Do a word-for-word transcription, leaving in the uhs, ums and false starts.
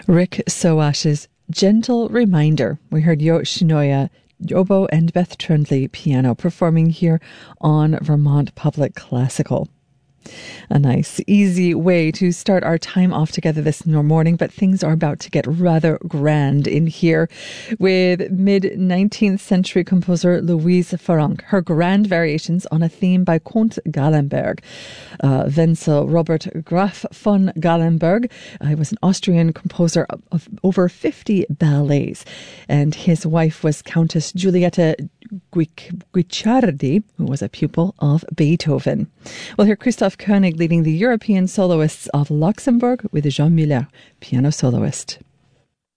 Rick Soash's Gentle Reminder. We heard Yo Shinoya, oboe, and Beth Trundley piano performing here on Vermont Public Classical. A nice, easy way to start our time off together this morning, but things are about to get rather grand in here with mid-nineteenth century composer Louise Farrenc, her grand variations on a theme by Count Gallenberg. Uh, Wenzel Robert Graf von Gallenberg uh, was an Austrian composer of, of over fifty ballets, and his wife was Countess Giulietta Guicciardi, who was a pupil of Beethoven. We'll hear Christoph Koenig leading the European soloists of Luxembourg with Jean Muller, piano soloist.